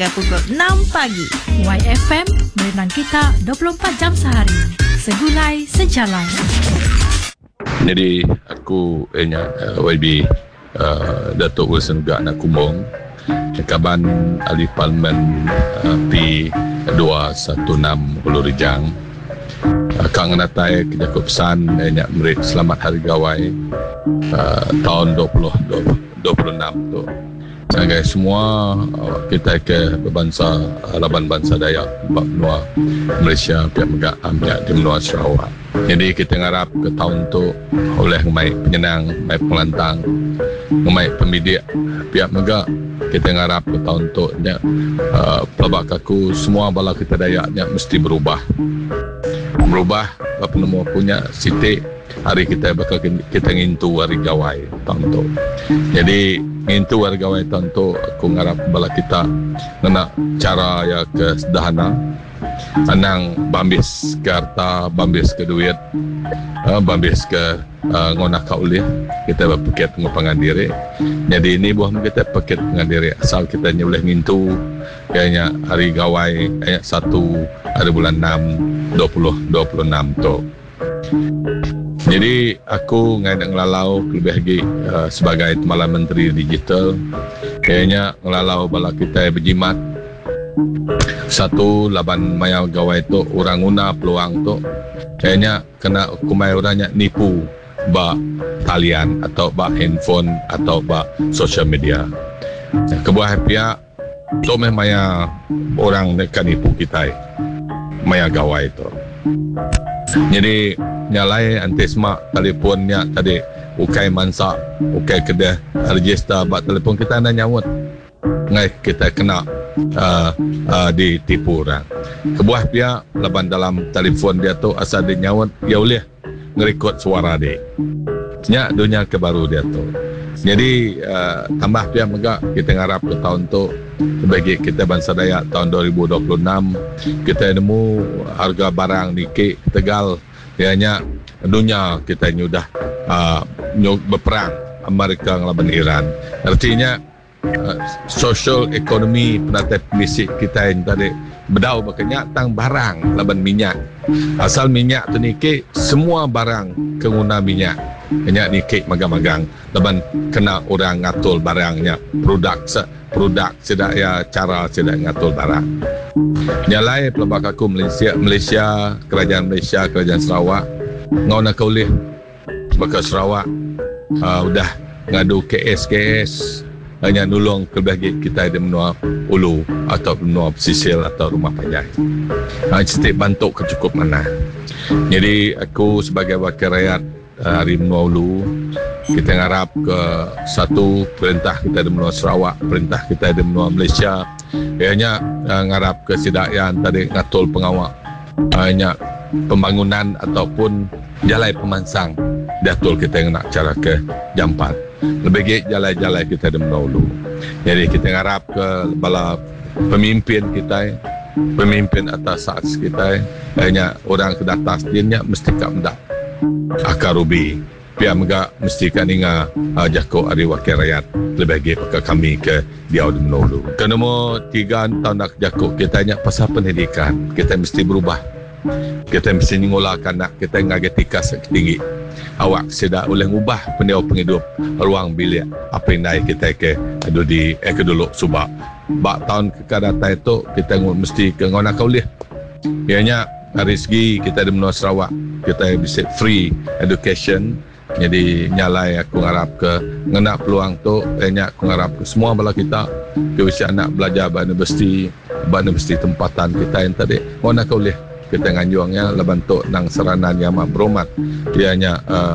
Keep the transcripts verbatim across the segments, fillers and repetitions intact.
hingga pukul enam pagi. Y F M merenang kita dua puluh empat jam sehari. Segulai sejalan. Jadi aku ehnya uh, Y B uh, Datuk Wilson Ugak nak kumbung Kaban Ahli Parlimen uh, P dua satu enam Hulu Rijang. uh, Kang Natai kejaku pesan ehnya merit selamat hari gawai uh, tahun dua ribu dua puluh enam tu. Sebagai semua uh, kita ke berbangsa uh, laban bangsa Dayak Bab Menua Malaysia pihak megak pihak di Menua Sarawak. Jadi kita harap ke tahun tu oleh ngemai penyenang, ngemai pelantang, ngemai pemidik pihak megak, kita harap ke tahun tu nya uh, pelabak kaku semua bala kita Dayaknya mesti berubah. Berubah apa nama punya sitik hari kita bakal kita ngintu hari gawai tahun tu. Jadi ngintu hari gawai tahun tu aku ngarap bala kita nak cara ya ke sederhana, anang bambis ke harta, bambis ke duit, uh, bambis ke uh, ngona kaulih, kita berpikir pengupangan diri. Jadi ini buah kita paket pengupangan diri asal kita boleh ngintu kayaknya hari gawai ayat satu hari bulan enam dua ribu dua puluh enam tu. Jadi aku ngai nak ngelalau lebih lagi uh, sebagai Timbalan Menteri Digital, kayaknya ngelalau bala kita berjimat satu laban maya gawai tu orang guna peluang tu kayaknya kena kumai orangnya nipu ba talian atau ba handphone atau ba social media. Kebuah pihak tu meh maya orang nak nipu kita maya gawai tu. Jadi nyalai antisma telefonnya tadi ukai mansa ukai kedah register ba telefon kita nak nyawut ngai kita kena uh, uh, ditipu orang. Kebuah pihak laban dalam telefon dia tu asal dia nyawut dia boleh ngerekod suara dia. Nya dunia kebaru dia tu. Jadi uh, tambah pihak megak kita ngarap ke tahun tu bagi kita bangsa Dayak tahun dua ribu dua puluh enam kita nemu harga barang di K Tegal ianya dunia kita nyudah uh, berperang Amerika ngelaban Iran. Artinya uh, social ekonomi penata misik kita yang tadi bedau makanya tang barang laban minyak. Asal minyak tu ni K semua barang kenguna minyak. Hanya ni K magang-magang laban kena orang ngatur barangnya produk produk sedak ya cara sedak ngatur barang. Nyalai pelabak aku Malaysia Malaysia kerajaan Malaysia kerajaan Sarawak ngau nak kaulih bakal Sarawak uh, udah ngadu K S K S hanya nulung kebagi kita di menua ulu atau menua pesisir atau rumah pajak. Uh, Setiap bantu kecukup mana. Jadi aku sebagai wakil rakyat uh, hari menua ulu kita ngarap ke satu perintah kita di menua Sarawak, perintah kita di menua Malaysia ianya uh, ngarap ke sidayan tadi ngatul pengawal hanya pembangunan ataupun jalai pemansang diatul kita nak cara ke jampan lebih baik jalai-jalai kita di menua ulu. Jadi kita ngarap ke bala pemimpin kita, pemimpin atas saat kita hanya orang ke atas dia mesti kak mendak akar rubi pihak megak mesti kan ingat uh, jako hari wakil rakyat lebih baik ke kami ke dia di menulu. Ke nombor tiga tahun nak jako kita hanya pasal pendidikan kita mesti berubah. Kita mesti ngolakan nak kita ngagetika setinggi awak sedak oleh ubah pendiau penghidup ruang bilik apa yang naik kita ke adu di eh ke dulu subak bak tahun kekadatan itu kita mesti ke ngona kaulih ianya dari segi kita di menua Sarawak kita bisa free education. Jadi nyalai aku ngarap ke ngena peluang tu banyak aku ngarap ke semua bala kita ke bisa anak belajar ba universiti ba universiti tempatan kita yang tadi ngona kaulih kita nganjuangnya leban tu nang saranan yang amat beromat ianya uh,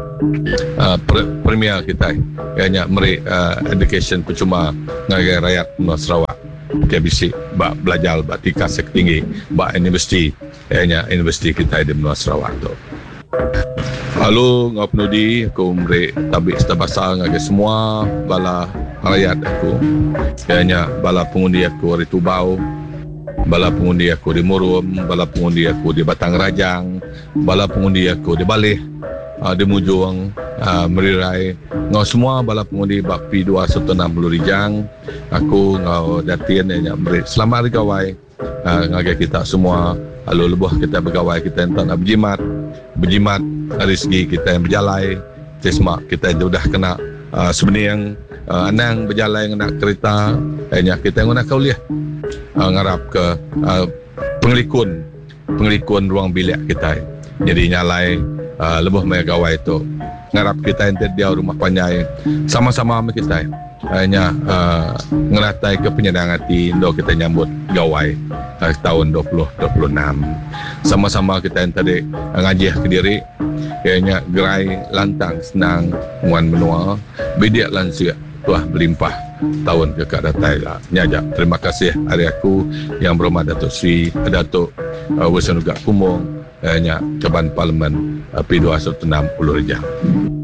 uh, pre- premier kita ianya meri uh, education percuma ngagai rakyat menua Sarawak ke bisa ba belajar ba tingkat setinggi ba universiti ianya universiti kita di menua Sarawak tu. Lalu ngau penudi aku memberi tabik setabasa ngagai semua bala rakyat aku ianya bala pengundi aku hari Tubau, bala pengundi aku di Murum, bala pengundi aku di Batang Rajang, bala pengundi aku di Balih, uh, demujung uh, merirai ngau semua bala pengundi bak P dua satu enam Rijang. Aku ngau datin nya beri selamat hari gawai uh, ngagai kita semua. Lalu lebuh kita bergawai, kita yang tak nak berjimat berjimat rezeki kita yang berjalai tismak kita yang dah kena uh, sebenarnya yang uh, anang berjalai nak kereta hanya kita yang nak kauliah uh, ngarap ke uh, pengelikun pengelikun ruang bilik kita jadi nyalai uh, lebuh mereka gawai itu ngarap kita yang dia rumah panjai sama-sama sama kita hanya uh, ngeratai ke penyedang hati Indo kita nyambut gawai uh, tahun dua ribu dua puluh enam sama-sama kita yang tadi uh, ngajih ke diri kayaknya gerai lantang senang muan menua bediak lansia tuah berlimpah tahun kekak datai lah nyajak. Terima kasih hari aku yang berhormat Datuk Sri Datuk uh, Wesenugak Kumung uh, nya Caban Parlimen uh, P dua satu enam Pulau Rijang.